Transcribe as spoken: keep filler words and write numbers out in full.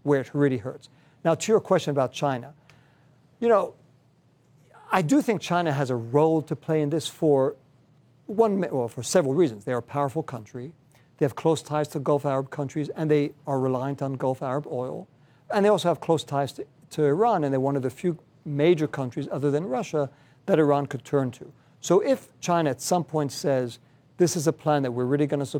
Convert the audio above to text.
where it really hurts. Now, to your question about China, you know, I do think China has a role to play in this for one, well, for several reasons. They are a powerful country. They have close ties to Gulf Arab countries, and they are reliant on Gulf Arab oil. And they also have close ties to, to Iran, and they're one of the few major countries other than Russia that Iran could turn to. So if China at some point says, this is a plan that we're really going to